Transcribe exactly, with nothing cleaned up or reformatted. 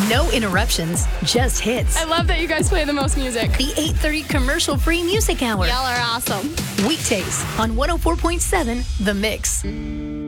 No interruptions, just hits. I love that you guys play the most music. The eight thirty commercial-free music hour. Y'all are awesome. Weekdays on one oh four point seven The Mix.